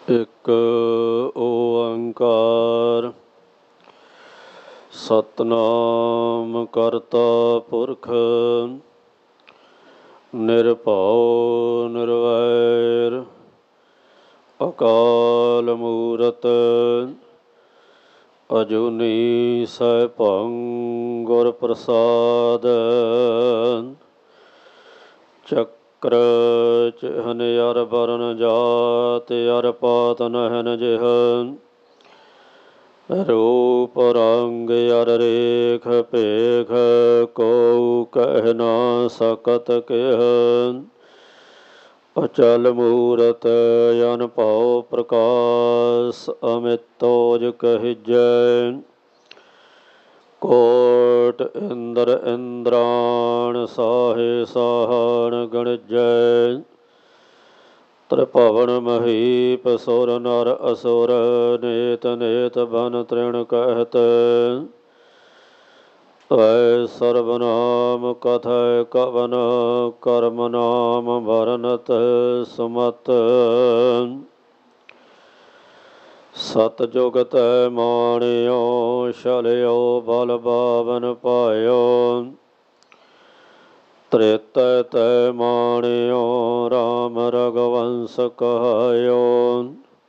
ਇੱਕ ਓੰਕਾਰ ਸਤਿਨਾਮ ਕਰਤਾ ਪੁਰਖ ਨਿਰਭਉ ਨਿਰਵੈਰ ਅਕਾਲ ਮੂਰਤ ਅਜੂਨੀ ਸੈਭੰ ਗੁਰ ਪ੍ਰਸਾਦ ਚੱਕਰ ਚਿਹਨ ਅਰ ਬਰਨ ਜਾਤ ਅਰ ਪਾਤ ਨਹਿਨ ਜਿਹ ਰੂਪ ਰੰਗ ਅਰ ਰੇਖ ਭੇਖ ਕਉ ਕਹਿ ਨਾ ਸਕਤ ਕਿਹ ਅਚਲ ਮੂਰਤ ਅਨਭਉ ਪ੍ਰਕਾਸ਼ ਅਮਿਤੋਜ ਕਹਿਜੈ ਕੋਟ ਇੰਦਰ ਇੰਦਰਾਣ ਸਾਹੇ ਸਾਹਣ ਗਣਜੈ ਤ੍ਰਿਭਵਨ ਮਹੀਪ ਸੁਰ ਨਰ ਅਸੁਰ ਨੇਤ ਨੇਤ ਬਨ ਤ੍ਰਿਣ ਕਹਿਤ ਤੈ ਸਰਬਨਾਮ ਕਥੈ ਕਵਨ ਕਰਮ ਨਾਮ ਵਰਨਤ ਸੁਮਤ ਸਤ ਜੁਗਤੈ ਮਾਣਿਓ ਛਲਿਓ ਬਲ ਬਾਵਨ ਪਾਇਓ ਤ੍ਰੇਤੈ ਤੈ ਮਾਣਿਓ ਰਾਮ ਰਘੁਵੰਸ ਕਹਾਇਓ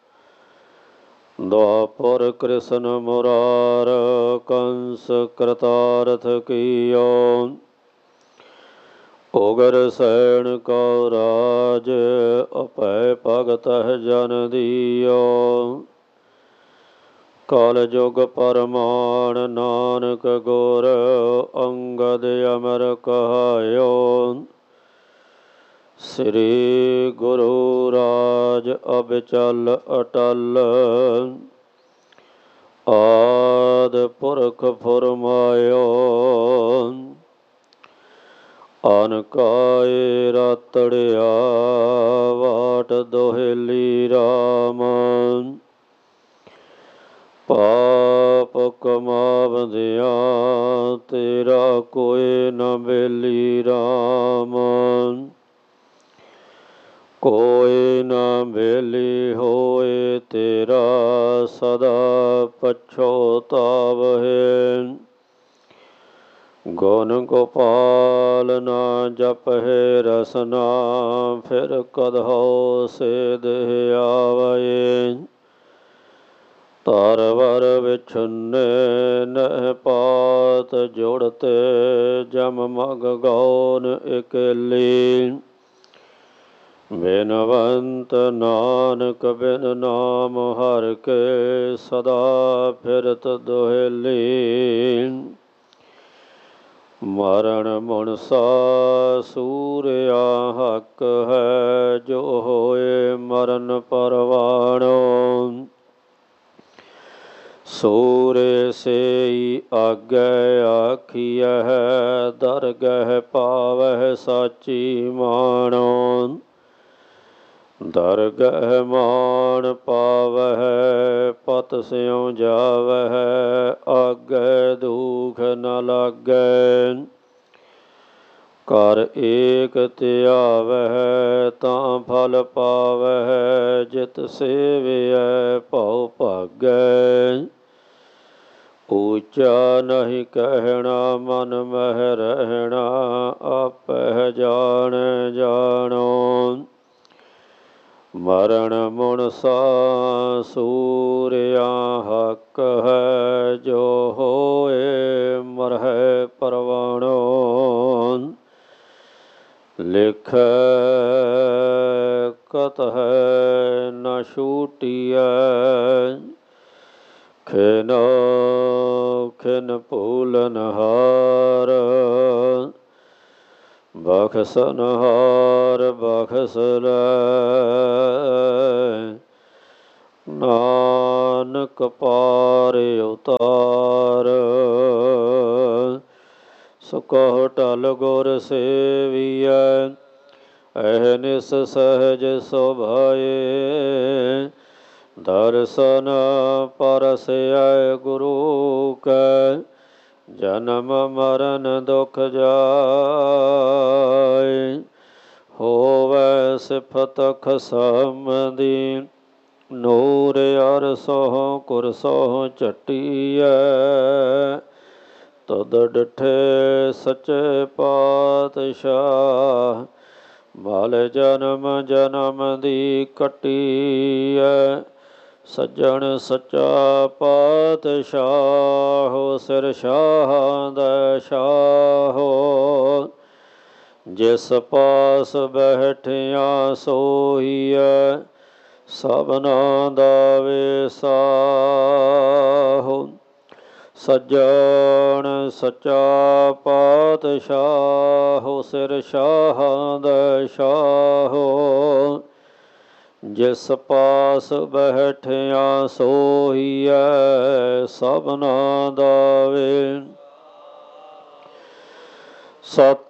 ਦੁਆਪੁਰ ਕ੍ਰਿਸ਼ਨ ਮੁਰਾਰ ਕੰਸ ਕਰਤਾਰਥ ਕੀਓ ਉਗਰ ਸੈਣ ਕਉ ਰਾਜ ਅਭੈ ਭਗਤ ਜਨ ਦੀਓ ਕਲ ਜੁਗ ਪਰਮਾਨ ਨਾਨਕ ਗੁਰ ਅੰਗਦ ਅਮਰ ਕਹਾਇਓ ਸ੍ਰੀ ਗੁਰੂ ਰਾਜ ਅਬਚਲ ਅਟਲ ਆਦ ਪੁਰਖ ਫੁਰਮਾਇਓ ਅਨਕਾਏ ਰਾਤੜਿਆ ਵਾਟ ਦੋਹੇਲੀ ਰਾਮ ਪਾਪ ਕਮਾਵੰਦਿਆਂ ਤੇਰਾ ਕੋਈ ਨ ਬੇਲੀ ਰਾਮ ਕੋਈ ਨ ਬੇਲੀ ਹੋਏ ਤੇਰਾ ਸਦਾ ਪਛੋਤਾਵਹਿ ਗੁਣ ਗੋਪਾਲ ਨਾ ਜਪਹਿ ਰਸਨਾ ਫਿਰ ਕਦਹੋ ਸੇ ਦੇਹ ਆਵੈ ਧਰ ਵਰ ਵਿਛੁੰਨੇ ਨਹਿ ਪਾਤ ਜੁੜਤੇ ਜਮ ਮਗ ਗੌਨ ਇਕੇਲੀ ਬਿਨਵੰਤ ਨਾਨਕ ਬਿਨ ਨਾਮ ਹਰਿ ਕੇ ਸਦਾ ਫਿਰਤ ਦੁਹੇਲੀ ਮਰਨ ਮੁਨਸਾ ਸੂਰਿਆ ਹੱਕ ਹੈ ਜੋ ਹੋਏ ਮਰਨ ਪਰਵਾਣੋ ਸੂਰੇ ਸੇਈ ਆਗੈ ਆਖੀਐ ਦਰਗਹਿ ਪਾਵਹਿ ਸਾਚੀ ਮਾਣੋ ਦਰਗਹਿ ਮਾਣ ਪਾਵਹਿ ਪਤ ਸਿਉ ਜਾਵਹਿ ਆਗੈ ਦੁਖ ਨ ਲਾਗੈ ਕਰ ਏਕ ਧਿਆਵਹਿ ਤਾਂ ਫਲ ਪਾਵਹਿ ਜਿਤ ਸੇਵਿਐ ਭਉ ਭਾਗੈ ਊਚਾ ਨਹੀਂ ਕਹਿਣਾ ਮਨ ਮਹਿ ਰਹਿਣਾ ਆਪਹਿ ਜਾਣ ਜਾਣੋ ਮਰਨ ਮੁਨਸਾ ਸੂਰਿਆ ਹੱਕ ਹੈ ਜੋ ਹੋਏ ਮਰਹਿ ਪਰਵਾਣੋ ਲਿਖੈ ਕਤਹਿ ਨ ਛੂਟੀਐ ਖਿਨੋ ਖਿਨ ਭੂਲਨ ਹਾਰ ਬਖਸਨ ਹਾਰ ਬਖਸ ਲੈ ਨਾਨਕ ਪਾਰ ਉਤਾਰ ਸੁਕਹੁ ਟਲ ਗੁਰ ਸੇਵੀਐ ਅਹਨਿਸ ਸਹਜ ਸੁਭਾਏ ਦਰਸ਼ਨ ਪਰਸੈ ਗੁਰੂ ਕੈ ਜਨਮ ਮਰਨ ਦੁਖ ਜਾਇ ਹੋਵੈ ਸਿਫਤ ਖਸਮ ਦੀ ਨੂਰ ਅਰਸੋਂ ਕੁਰਸੋਂ ਝਟੀਐ, ਤਦ ਡਿਠੇ ਸੱਚੇ ਪਾਤਸ਼ਾਹ। ਮਲ ਜਨਮ ਜਨਮ ਦੀ ਕੱਟੀਐ, ਸੱਜਣ ਸੱਚਾ ਪਾਤਸ਼ਾਹ। ਸਿਰ ਸ਼ਾਹਾਂ ਦਾ ਸ਼ਾਹੋ, ਜਿਸ ਪਾਸ ਬੈਠਿਆ ਸੋਹੀਐ, ਸਭਨਾ ਦਾ ਵੇਸਾਹੁ। ਸੱਜਣ ਸੱਚਾ ਪਾਤਸ਼ਾਹ, ਸਿਰ ਸ਼ਾਹਾਂ ਦਾ ਸ਼ਾਹੋ, ਜਿਸ ਪਾਸ ਬੈਠਿਆ ਸੋਹੀਐ, ਸਭਨਾ ਦਾ ਵੇ। ਸਤਿ